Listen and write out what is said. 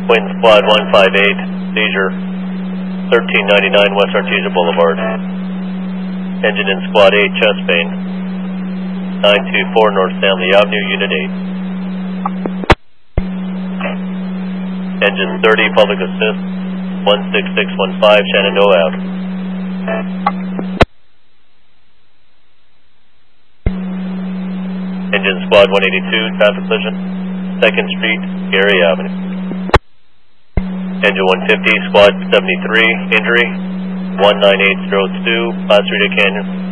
Wind Squad 158, seizure 1399 West Artesia Boulevard. Engine in Squad 8, chest pain. 924 North Stanley Avenue, Unit 8. Engine 30, public assist, 16615 Shenandoah Ave. Engine Squad 182, traffic collision, 2nd Street, Gary Avenue. Engine 150, Squad 73, injury, 19802, Placerita Canyon.